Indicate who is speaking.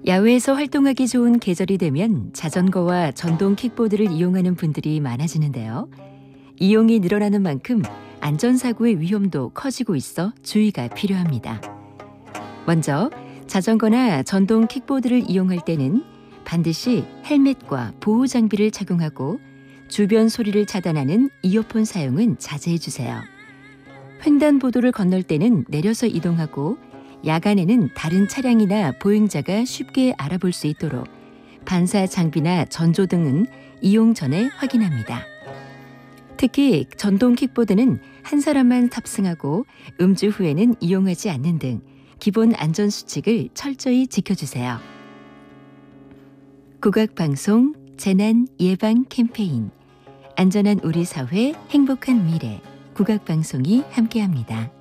Speaker 1: 야외에서 활동하기 좋은 계절이 되면 자전거와 전동 킥보드를 이용하는 분들이 많아지는데요. 이용이 늘어나는 만큼 안전사고의 위험도 커지고 있어 주의가 필요합니다. 먼저 자전거나 전동 킥보드를 이용할 때는 반드시 헬멧과 보호 장비를 착용하고 주변 소리를 차단하는 이어폰 사용은 자제해 주세요. 횡단보도를 건널 때는 내려서 이동하고 야간에는 다른 차량이나 보행자가 쉽게 알아볼 수 있도록 반사 장비나 전조등은 이용 전에 확인합니다. 특히 전동 킥보드는 한 사람만 탑승하고 음주 후에는 이용하지 않는 등 기본 안전수칙을 철저히 지켜주세요. 국악방송 재난 예방 캠페인 안전한 우리 사회 행복한 미래 국악방송이 함께합니다.